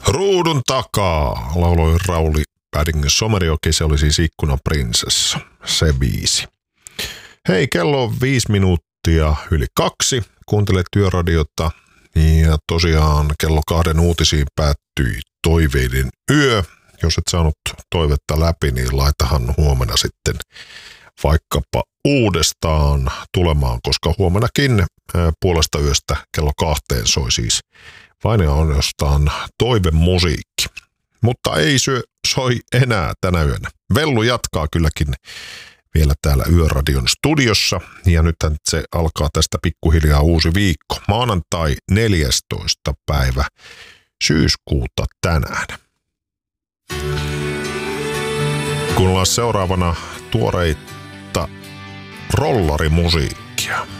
Ruudun takaa, lauloi Rauli Pädingen Somerjoki, se oli siis Ikkunaprinsessa, se biisi. Hei, kello on 5 minuuttia yli 2, kuuntelet Työradiota ja tosiaan kello 2 uutisiin päättyi toiveiden yö. Jos et saanut toivetta läpi, niin laitahan huomenna sitten vaikkapa uudestaan tulemaan, koska huomenakin puolesta yöstä kello 2 soi siis vain ja ainoastaan toivemusiikki. Mutta ei soi enää tänä yönä. Vellu jatkaa kylläkin vielä täällä Yöradion studiossa ja nythän se alkaa tästä pikkuhiljaa uusi viikko. Maanantai 14. päivä syyskuuta tänään. Kuunnellaan seuraavana tuoreita rollarimusiikkia.